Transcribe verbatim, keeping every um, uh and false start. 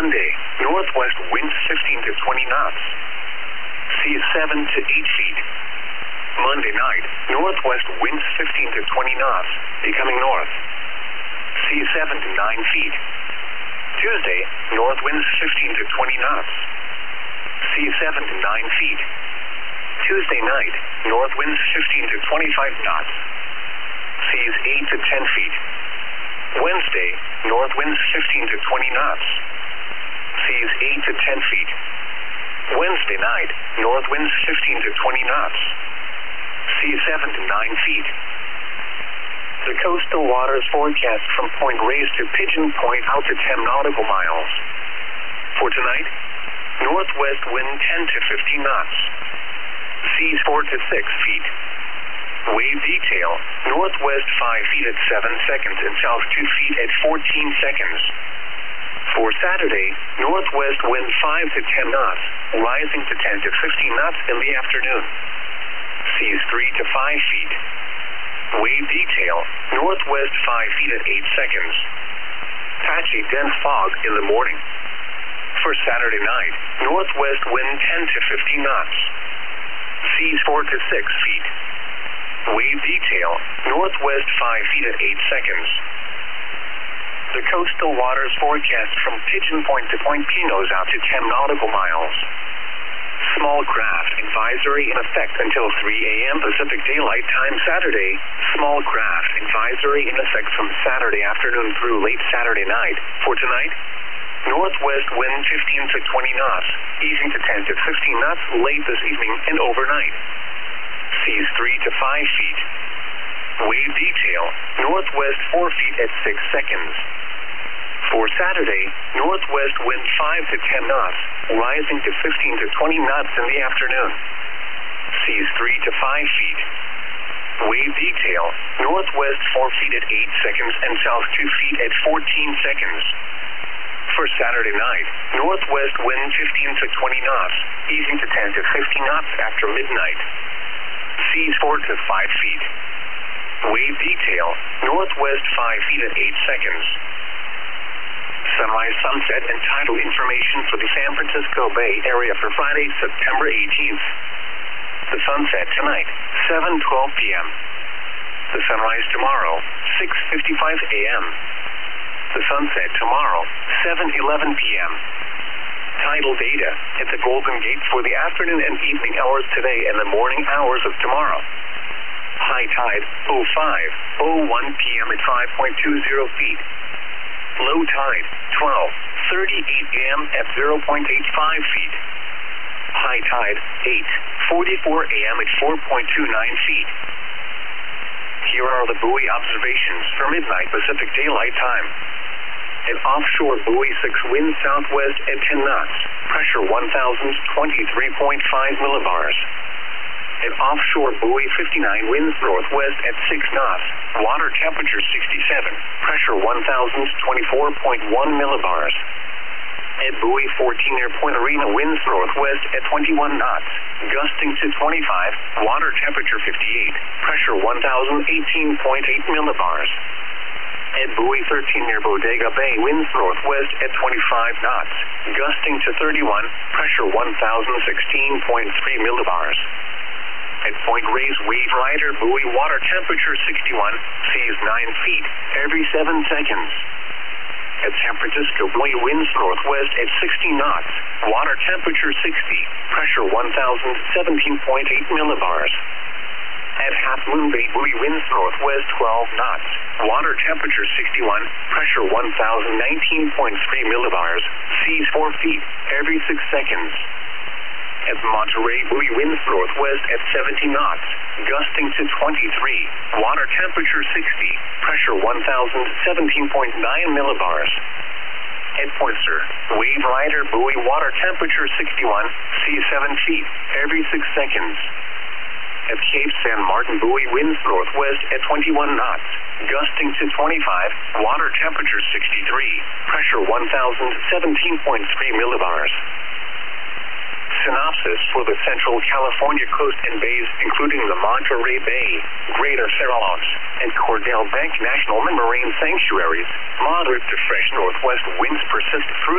Monday, northwest winds fifteen to twenty knots. Seas seven to eight feet. Monday night, northwest winds fifteen to twenty knots, becoming north. Seas seven to nine feet. Tuesday, north winds fifteen to twenty knots. Seas seven to nine feet. Tuesday night, north winds fifteen to twenty-five knots. Seas eight to ten feet. Wednesday, north winds fifteen to twenty knots. Seas eight to ten feet. Wednesday night, north winds fifteen to twenty knots. Seas seven to nine feet. The coastal waters forecast from Point Reyes to Pigeon Point out to ten nautical miles. For tonight, northwest wind ten to fifteen knots. Seas four to six feet. Wave detail, northwest five feet at seven seconds and south two feet at fourteen seconds. For Saturday, northwest wind five to ten knots, rising to ten to fifteen knots in the afternoon. Seas three to five feet. Wave detail, northwest five feet at eight seconds. Patchy dense fog in the morning. For Saturday night, northwest wind ten to fifteen knots. Seas four to six feet. Wave detail, northwest five feet at eight seconds. The coastal waters forecast from Pigeon Point to Point Pinos out to ten nautical miles. Small craft advisory in effect until three a m Pacific Daylight Time Saturday. Small craft advisory in effect from Saturday afternoon through late Saturday night. For tonight, northwest wind fifteen to twenty knots, easing to ten to fifteen knots late this evening and overnight. Seas three to five feet. Wave detail, northwest four feet at six seconds. For Saturday, northwest wind five to ten knots, rising to fifteen to twenty knots in the afternoon. Seas three to five feet. Wave detail, northwest four feet at eight seconds and south two feet at fourteen seconds. For Saturday night, northwest wind fifteen to twenty knots, easing to ten to fifteen knots after midnight. Seas four to five feet. Wave detail, northwest five feet at eight seconds. Sunrise, sunset, and tidal information for the San Francisco Bay Area for Friday, September eighteenth. The sunset tonight, seven twelve p m The sunrise tomorrow, six fifty-five a m The sunset tomorrow, seven eleven p m Tidal data at the Golden Gate for the afternoon and evening hours today and the morning hours of tomorrow. High tide, oh five oh one p m at five point two zero feet. Low tide, twelve thirty-eight a m at zero point eight five feet. High tide, eight forty-four a m at four point two nine feet. Here are the buoy observations for midnight Pacific Daylight Time. An offshore buoy six wind southwest at ten knots, pressure one thousand twenty-three point five millibars. An offshore buoy fifty-nine winds northwest at six knots, water temperature sixty-seven, pressure one thousand twenty-four point one millibars. At buoy fourteen near Point Arena winds northwest at twenty-one knots, gusting to twenty-five, water temperature fifty-eight, pressure one thousand eighteen point eight millibars. At buoy thirteen near Bodega Bay winds northwest at twenty-five knots, gusting to thirty-one, pressure one thousand sixteen point three millibars. At Point Reyes Wave Rider buoy water temperature sixty-one, seas nine feet every seven seconds. At San Francisco buoy winds northwest at sixty knots, water temperature sixty, pressure one thousand seventeen point eight millibars. At Half Moon Bay buoy winds northwest twelve knots, water temperature sixty-one, pressure one thousand nineteen point three millibars, seas four feet every six seconds. At Monterey buoy winds northwest at seventy knots, gusting to twenty-three, water temperature sixty, pressure one thousand seventeen point nine millibars. At Poinsett, Wave Rider buoy water temperature sixty-one, seas seven feet every six seconds. At Cape San Martin buoy winds northwest at twenty-one knots, gusting to twenty-five, water temperature sixty-three, pressure one thousand seventeen point three millibars. Synopsis for the Central California coast and bays, including the Monterey Bay, Greater Farallones, and Cordell Bank National Marine Sanctuaries. Moderate to fresh northwest winds persist through